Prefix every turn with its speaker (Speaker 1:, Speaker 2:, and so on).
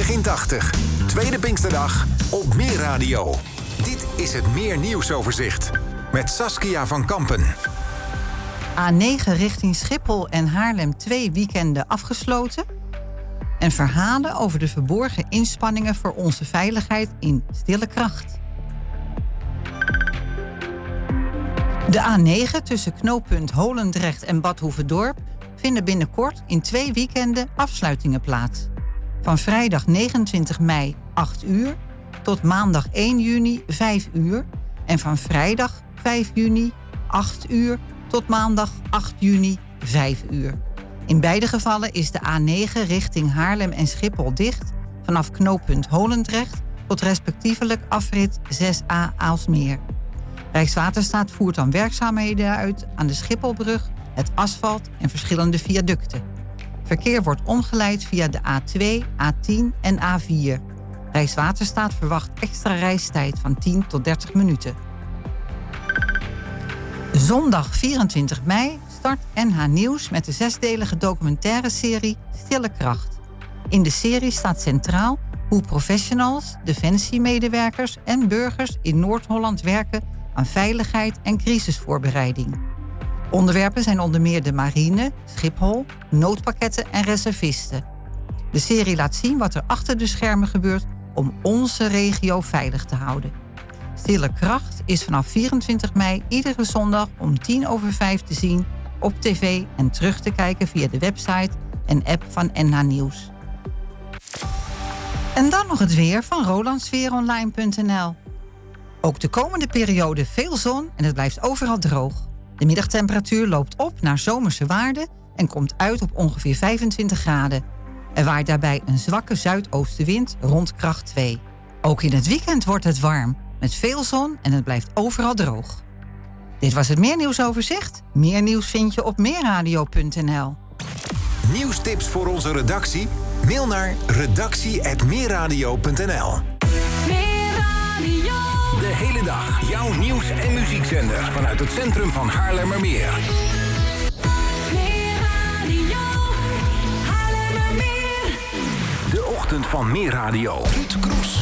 Speaker 1: begin 80. Tweede Pinksterdag op Meer Radio. Dit is het Meer Nieuwsoverzicht. Met Saskia van Kampen.
Speaker 2: A9 richting Schiphol en Haarlem 2 weekenden afgesloten. En verhalen over de verborgen inspanningen voor onze veiligheid in stille kracht. De A9 tussen knooppunt Holendrecht en Bad Hoeverdorp vinden binnenkort in 2 weekenden afsluitingen plaats. Van vrijdag 29 mei 8 uur tot maandag 1 juni 5 uur. En van vrijdag 5 juni 8 uur tot maandag 8 juni 5 uur. In beide gevallen is de A9 richting Haarlem en Schiphol dicht vanaf knooppunt Holendrecht tot respectievelijk afrit 6A Aalsmeer. Rijkswaterstaat voert dan werkzaamheden uit aan de Schipholbrug, het asfalt en verschillende viaducten. Verkeer wordt omgeleid via de A2, A10 en A4. Rijkswaterstaat verwacht extra reistijd van 10 tot 30 minuten. Zondag 24 mei start NH Nieuws met de 6-delige documentaire serie Stille Kracht. In de serie staat centraal hoe professionals, defensiemedewerkers en burgers in Noord-Holland werken aan veiligheid en crisisvoorbereiding. Onderwerpen zijn onder meer de marine, Schiphol, noodpakketten en reservisten. De serie laat zien wat er achter de schermen gebeurt om onze regio veilig te houden. Stille Kracht is vanaf 24 mei iedere zondag om 5:10 te zien op tv en terug te kijken via de website en app van NH Nieuws. En dan nog het weer van rolandsfeeronline.nl. Ook de komende periode veel zon en het blijft overal droog. De middagtemperatuur loopt op naar zomerse waarden en komt uit op ongeveer 25 graden. Er waait daarbij een zwakke zuidoostenwind rond kracht 2. Ook in het weekend wordt het warm, met veel zon en het blijft overal droog. Dit was het Meer Nieuwsoverzicht. Meer nieuws vind je op meerradio.nl.
Speaker 1: Nieuwstips voor onze redactie? Mail naar redactie@meerradio.nl. De hele dag jouw nieuws- en muziekzender vanuit het centrum van Haarlemmermeer. De ochtend van Meer Radio. Ruud Kroes.